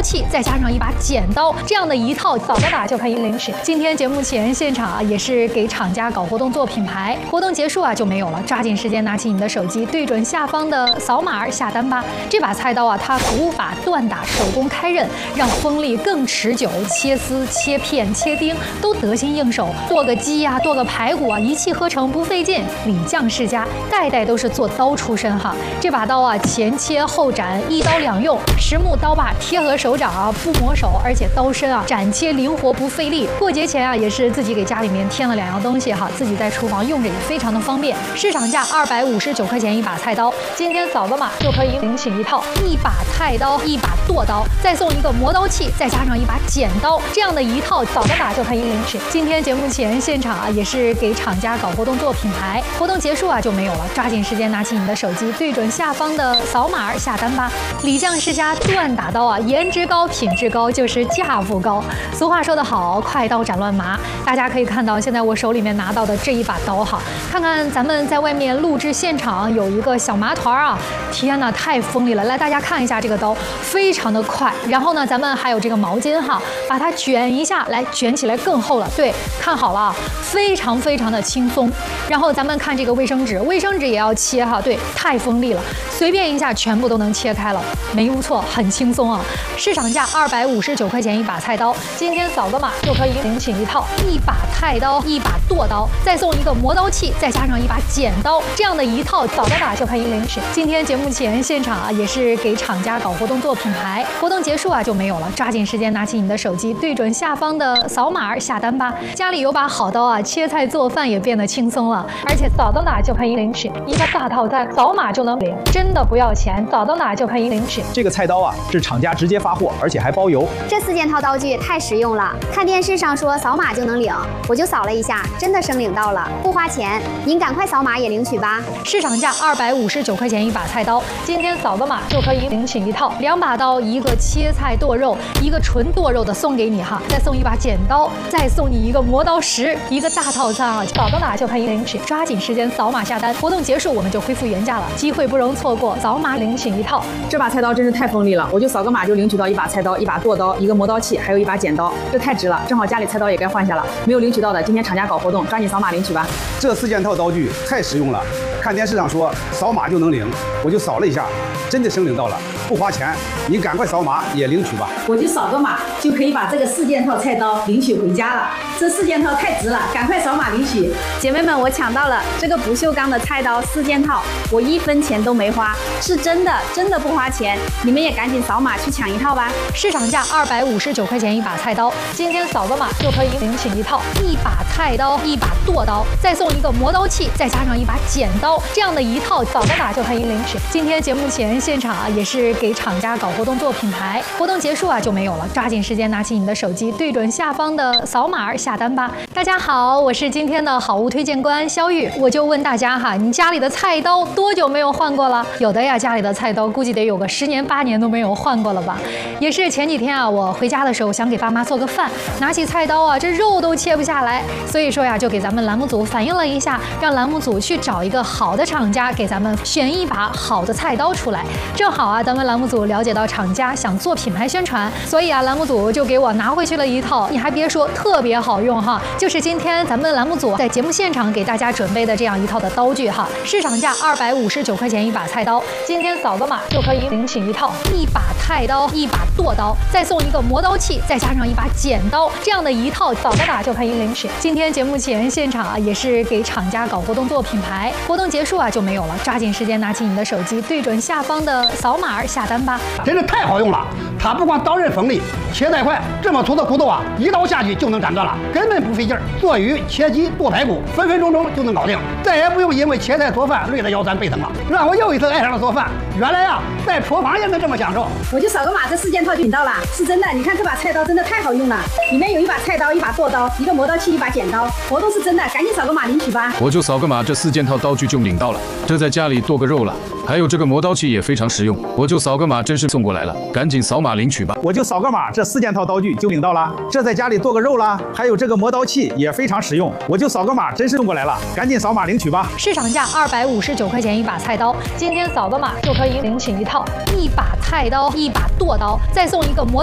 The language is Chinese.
器，再加上一把剪刀，这样的一套扫到哪就可以领取。今天节目前现场也是给厂家搞活动做品牌，活动结束就没有了，抓紧时间拿起你的手机，对准下方的扫码下单吧。这把菜刀它古法锻打，手工开刃，让锋利更持久，切丝、切片、切丁都得心应手。剁个鸡剁个排骨一气呵成，不费劲。李将世家代代都是做刀出身哈。这把刀前切后斩，一刀两用，实木刀把贴合手掌不磨手，而且刀身斩切灵活不费力。过节前也是自己给家里面添了2样东西自己在厨房用着也非常的方便。市场价259块钱一把菜刀，今天扫个码就可以领取一套一把菜刀、一把剁刀，再送一个磨刀器，再加上一把剪刀，这样的一套扫个码就可以领取。今天节目前现场也是给厂家搞活动做品牌，活动结束就没有了，抓紧时间拿起你的手机，对准下方的扫码下单吧。李将世家锻打刀颜值高、品质高，就是价不高。俗话说得好，快刀斩乱麻。大家可以看到，现在我手里面拿到的这一把刀看看咱们在外面录制现场有一个小麻团天哪，太锋利了！来，大家看一下这个刀，非常的快。然后呢，咱们还有这个毛巾把它卷一下，来卷起来更厚了。对，看好了，非常非常的轻松。然后咱们看这个卫生纸，卫生纸也要切对，太锋利了，随便一下全部都能切开了，没误错，很轻松市场价259块钱一把菜刀，今天扫个码就可以领取一套一把菜刀、一把剁刀，再送一个磨刀器，再加上一把剪刀，这样的一套扫个码就可以领取。今天节目前现场也是给厂家搞活动做品牌，活动结束就没有了，抓紧时间拿起你的手机，对准下方的扫码下单吧。家里有把好刀切菜做饭也变得轻松了，而且扫到哪就可以领取一个大套餐，扫码就能领，真的不要钱，扫到哪就可以领取。 这个菜刀是厂家直接发货，而且还包邮。 这4件套刀具太实用了，看电视上说扫码就能领，我就扫了一下，真的生领到了，不花钱，您赶快扫码也领取吧。 市场价259块钱一把菜刀，今天扫个码就可以领取一套2把刀，一个切菜剁肉，一个纯剁肉的送给你再送一把剪刀，再送你一个磨刀石，一个大套餐扫到哪就可以领取，抓紧时间扫码下单，活动结束我们就恢复原价了，机会不容错过，扫码领取一套。 这把菜刀真是太锋利了，我就扫个码就领取到一把菜刀、一把剁刀、一个磨刀器，还有一把剪刀，这太值了，正好家里菜刀也该换下了，没有领取到的，今天厂家搞活动，抓紧扫码领取吧。 这4件套刀具太实用了，看电视上说扫码就能领，我就扫了一下，真的生领到了，不花钱，你赶快扫码也领取吧。 我就扫个码就可以把这个4件套菜刀领取回家了，这4件套太值了，赶快扫码领取。姐妹们，我抢到了这个不锈钢的菜刀4件套，我1分钱都没花，是真的不花钱，你们也赶紧扫码去抢一套吧。 市场价259块钱一把菜刀，今天扫个码就可以领取一套一把菜刀、一把剁刀，再送一个磨刀器，再加上一把剪刀，这样的一套扫个码就可以领取。今天节目前现场也是给厂家搞活动做品牌，活动结束就没有了，抓紧时间拿起你的手机，对准下方的扫码下单吧。大家好，我是今天的好物推荐官肖玉，我就问大家你家里的菜刀多久没有换过了？有的家里的菜刀估计得有个10年8年都没有换过了吧。也是前几天我回家的时候想给爸妈做个饭，拿起菜刀这肉都切不下来，所以说就给咱们栏目组反映了一下，让栏目组去找一个好的厂家给咱们选一把好的菜刀出来。正好咱们栏目组了解到厂家想做品牌宣传，所以栏目组就给我拿回去了一套，你还别说特别好用就是今天咱们栏目组在节目现场给大家准备的这样一套的刀具市场价259块钱一把菜刀，今天扫个码就可以领取一套一把菜刀、一把剁刀，再送一个磨刀器，再加上一把剪刀，这样的一套扫个码就可以领取。今天节目前现场也是给厂家搞活动做品牌，活动结束就没有了，抓紧时间拿起你的手机，对准下方的扫码下单吧。 真是太好用了，它不光刀刃锋利，切带快，这么粗的骨头一刀下去就能斩断了，根本不费劲儿。做鱼、切鸡、剁排骨，分分钟钟就能搞定，再也不用因为切菜做饭累得腰酸背疼了，让我又一次爱上了做饭。原来在厨房也能这么享受。 我就扫个码，这4件套就领到了，是真的。你看这把菜刀真的太好用了，里面有一把菜刀、一把剁刀、一个磨刀器、一把剪刀，活动是真的，赶紧扫个码领取吧。 我就扫个码，这4件套刀具就领到了，这在家里剁个肉了。还有这个磨刀器也非常实用，我就扫个码，真是送过来了，赶紧扫码领取吧。 我就扫个码，这4件套刀具就领到了，这在家里剁个肉啦。还有这个磨刀器也非常实用，我就扫个码，真是送过来了，赶紧扫码领取吧。 市场价259块钱一把菜刀，今天扫个码就可以领取一套一把菜刀、一把剁刀，再送一个磨